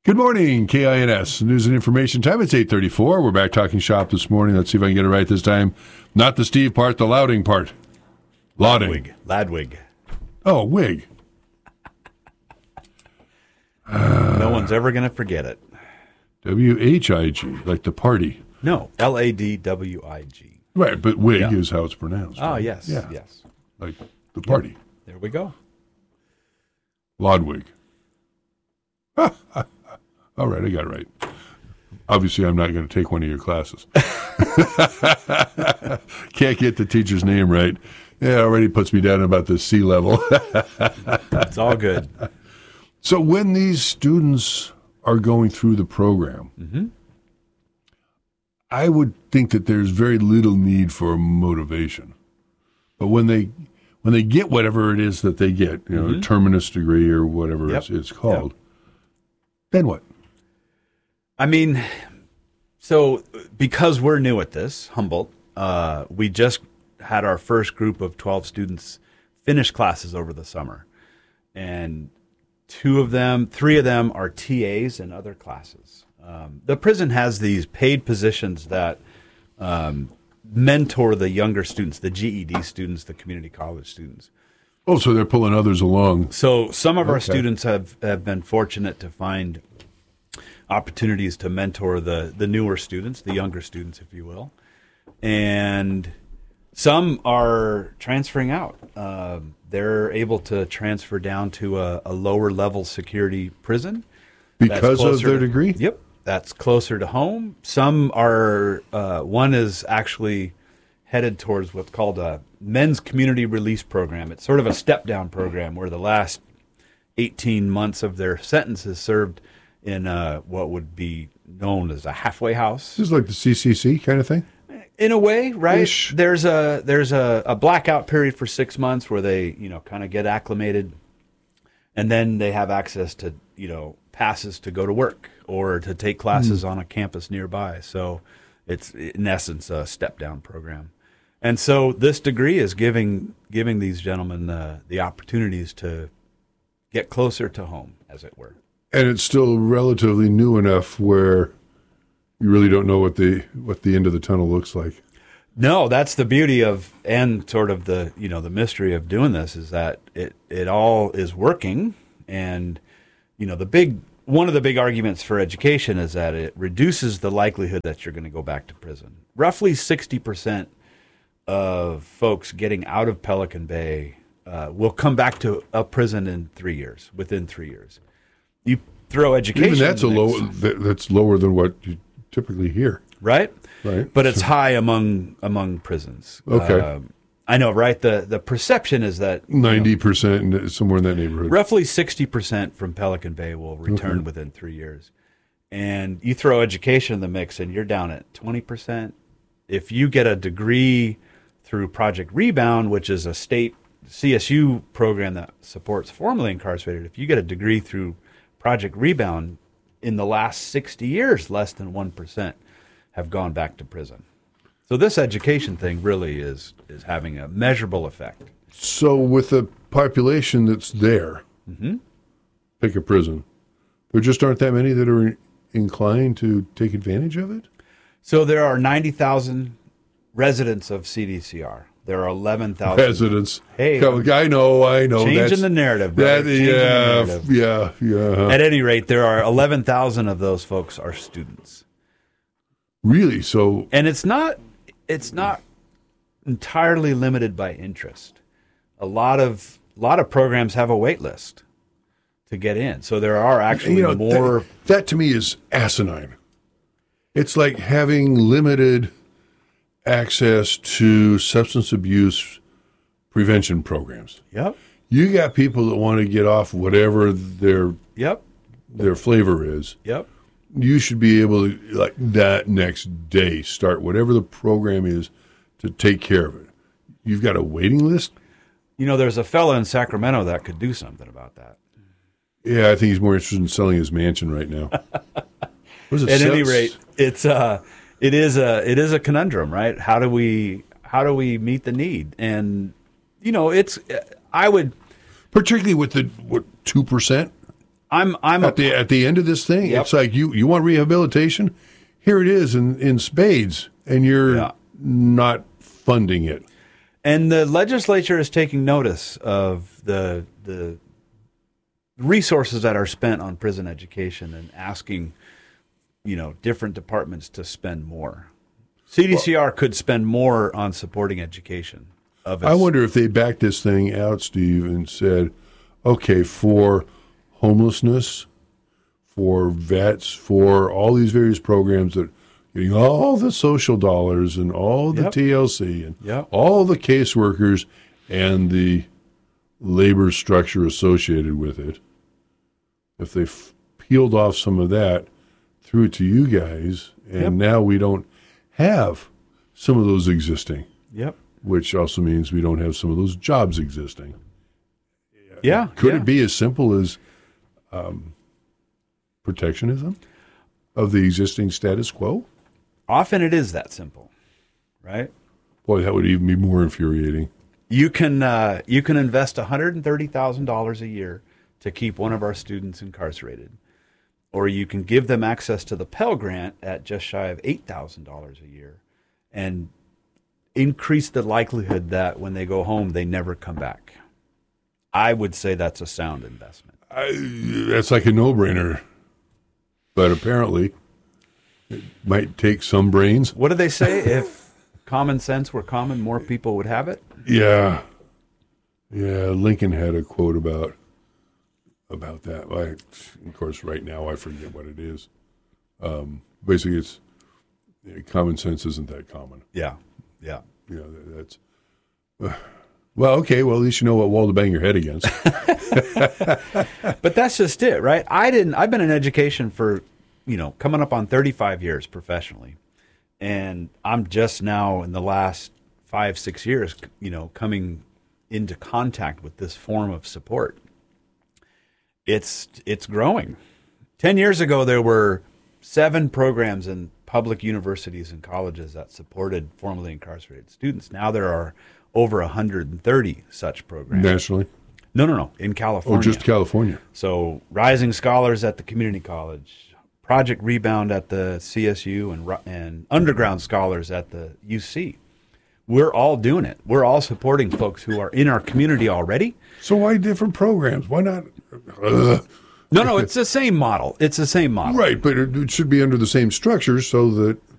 Good morning, KINS. News and information time. It's 8:34. We're back talking shop this morning. Let's see if I can get it right this time. Not the Steve part, the Louding part. Lauding. Ladwig. Oh, wig. No one's ever going to forget it. W-H-I-G, like the party. No, Ladwig. Right, but wig is how it's pronounced. Oh, right? yes, Yeah, yes. like the party. There we go. Laudwig. All right, I got it right. Obviously, I'm not going to take one of your classes. Can't get the teacher's name right. Yeah, already puts me down about the C level. It's all good. So when these students are going through the program, I would think that there's very little need for motivation. But when they get whatever it is that they get, a terminus degree or whatever it's called, then what? I mean, so because we're new at this, Humboldt, we just had our first group of 12 students finish classes over the summer. And three of them are TAs in other classes. The prison has these paid positions that mentor the younger students, the GED students, the community college students. Oh, so they're pulling others along. So some of our students have been fortunate to find opportunities to mentor the newer students, the younger students, if you will. And some are transferring out. They're able to transfer down to a lower level security prison. Because of their degree? Yep. That's closer to home. Some are, one is actually headed towards what's called a men's community release program. It's sort of a step-down program where the last 18 months of their sentence is served in what would be known as a halfway house. This is like the CCC kind of thing? In a way, right? Ish. There's a blackout period for 6 months where they, kind of get acclimated, and then they have access to, passes to go to work or to take classes on a campus nearby. So it's, in essence, a step-down program. And so this degree is giving these gentlemen the opportunities to get closer to home, as it were. And it's still relatively new enough where you really don't know what the end of the tunnel looks like. No, that's the beauty of, and sort of the the mystery of doing this, is that it all is working. And one of the big arguments for education is that it reduces the likelihood that you're going to go back to prison. Roughly 60% of folks getting out of Pelican Bay will come back to a prison within 3 years. You throw education. Even that's lower than what you typically hear. Right? Right. But it's high among prisons. Okay. I know, right? The perception is that 90%, somewhere in that neighborhood. Roughly 60% from Pelican Bay will return within 3 years. And you throw education in the mix and you're down at 20%. If you get a degree through Project Rebound, which is a state CSU program that supports formerly incarcerated, if you get a degree through Project Rebound, in the last 60 years, less than 1% have gone back to prison. So this education thing really is having a measurable effect. So with the population that's there, pick a prison, there just aren't that many that are inclined to take advantage of it? So there are 90,000 residents of CDCR. There are 11,000 residents. Hey, I know. Changing the narrative. Yeah. At any rate, there are 11,000 of those folks are students. Really? So, and it's not entirely limited by interest. A lot of programs have a wait list to get in. So there are actually more. That to me is asinine. It's like having limited access to substance abuse prevention programs. Yep. You got people that want to get off whatever their flavor is. Yep. You should be able to, like that next day, start whatever the program is to take care of it. You've got a waiting list? There's a fella in Sacramento that could do something about that. Yeah, I think he's more interested in selling his mansion right now. At any rate, it is a conundrum, right? How do we meet the need? And I would, particularly with the 2%. I'm at the end of this thing. Yep. It's like you want rehabilitation? Here it is in spades, and you're not funding it. And the legislature is taking notice of the resources that are spent on prison education and asking, different departments to spend more. CDCR could spend more on supporting education. I wonder if they backed this thing out, Steve, and said, okay, for homelessness, for vets, for all these various programs that getting all the social dollars and all the TLC and all the caseworkers and the labor structure associated with it, if they peeled off some of that, threw it to you guys, and now we don't have some of those existing. Yep. Which also means we don't have some of those jobs existing. Yeah. Could it be as simple as protectionism of the existing status quo? Often it is that simple, right? Boy, that would even be more infuriating. You can invest $130,000 a year to keep one of our students incarcerated, or you can give them access to the Pell Grant at just shy of $8,000 a year, and increase the likelihood that when they go home, they never come back. I would say that's a sound investment. That's like a no-brainer, but apparently it might take some brains. What do they say? If common sense were common, more people would have it? Yeah. Lincoln had a quote about that. Of course, right now I forget what it is. Basically, it's common sense isn't that common. Yeah. That's well, okay. Well, at least you know what wall to bang your head against. But that's just it, right? I've been in education for, coming up on 35 years professionally, and I'm just now in the last 5-6 years, coming into contact with this form of support. It's growing. 10 years ago, there were 7 programs in public universities and colleges that supported formerly incarcerated students. Now there are over 130 such programs. Nationally? No, in California. Oh, just California. So Rising Scholars at the community college, Project Rebound at the CSU, and Underground Scholars at the UC. We're all doing it. We're all supporting folks who are in our community already. So why different programs? Why not? No, it's the same model. It's the same model. Right, but it should be under the same structure so that